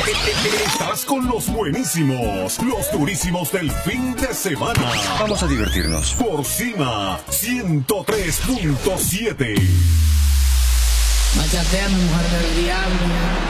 Estás con los buenísimos, los durísimos del fin de semana. Vamos a divertirnos. Por Cima 103.7. Machatea, mi mujer del diablo.